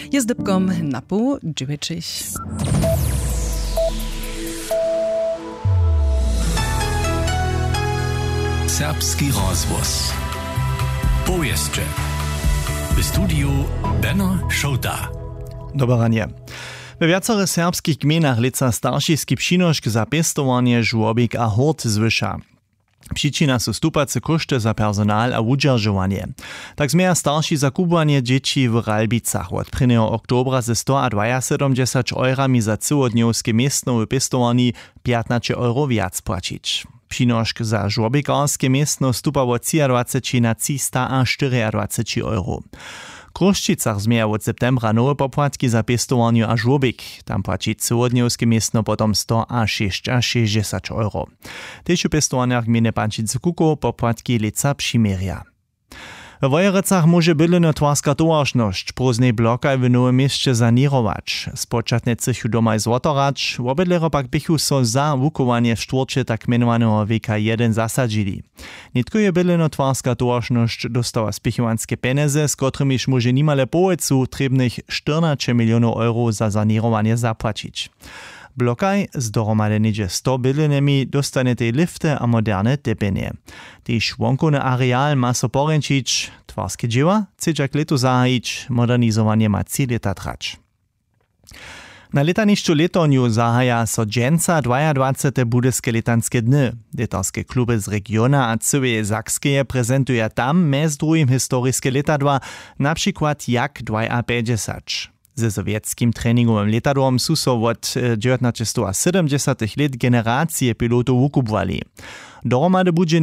Je zdybkom na pół 9. Serbski rozvoz. Powieszcze. W studiu Benno Šouta. Dobranie. We wiacore serbskich gminach leca staršijski přinošk za pestovanie žłobik a hort zwyša. Przyczyna są stupace koszty za personal a udźeržovanie. Tak zmieja starši za kubovanie dzieci w Ralbicach od 1. oktobra ze 172 eurami za całodniowskie miestno w pestowani 15 euro viac płacić. Přinošk za žłobikarskie miestno stupa od 23 na 324 euro. W Kruščicach zmieja od septembra nowe popłatki za pestowanie a żłobik. Tam płaci całodniowskie miestno potom 160 euro. Też w pestowaniach gminy Pančice-Kuko popłatki leca přimierja. W Wojerecach może bylino twarska towarzność próżnej blokaj w nowym mieście sanirować. Spočatne cychu domaj złotorać, obydlero pak bychu so za wukowanie štwórcze tak mianowanego WK1 zasadzili. Nitko je bylino twarska towarzność dostała spichowanskie pieniądze, z którymiż może nimale połecu trebnych 14 milionów euro za sanirowanie zapłacić. Blokaj z dohromady niedzie 100 bilionami dostane tej lifty a moderne tepenie. Tyž wonkowny areal ma so poręčić, twarskie dzieła chce jak leto zahajić, modernizowanie ma 3 lata trać. Na letanišću letonju zahaja so dženca 22. budyske letanskie dny. Letarskie kluby z regiona a całej Sakskeje prezentuje tam mez drugim historiskie letadła, na przykład jak 250. Ze sowieckim treningowym letadłom su so od 1970 lat generacje pilotów wukubowali. Dohromady budże